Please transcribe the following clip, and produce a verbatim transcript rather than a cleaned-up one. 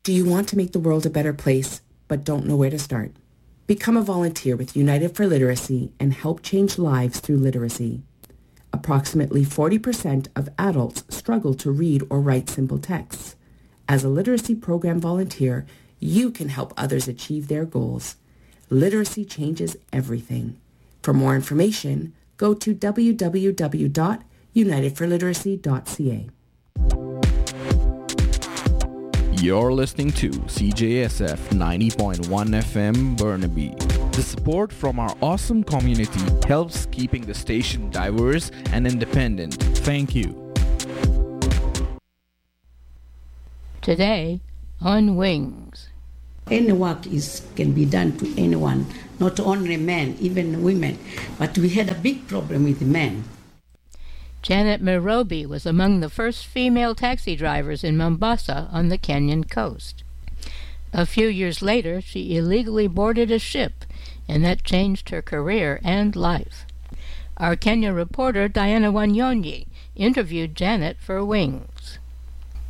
Do you want to make the world a better place, but don't know where to start? Become a volunteer with United for Literacy and help change lives through literacy. Approximately forty percent of adults struggle to read or write simple texts. As a literacy program volunteer, you can help others achieve their goals. Literacy changes everything. For more information, go to w w w dot united for literacy dot c a. You're listening to C J S F ninety point one F M Burnaby. The support from our awesome community helps keeping the station diverse and independent. Thank you. Today on Wings. Any work is can be done to anyone, not only men, even women. But we had a big problem with men. Janet Mirobi was among the first female taxi drivers in Mombasa on the Kenyan coast. A few years later, she illegally boarded a ship, and that changed her career and life. Our Kenya reporter, Diana Wanyonyi, interviewed Janet for Wings.